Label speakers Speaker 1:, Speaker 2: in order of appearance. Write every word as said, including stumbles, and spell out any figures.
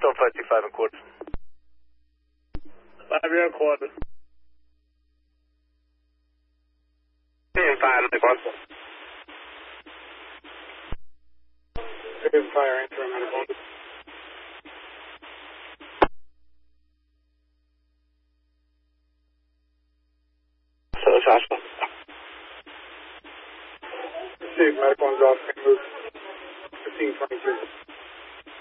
Speaker 1: one five two five and quarter.
Speaker 2: five zero quarter.
Speaker 1: five and quarter.
Speaker 2: Fire answer on the quarter.
Speaker 1: So it's hospital.
Speaker 2: Medical one's off, move fifteen twenty-two.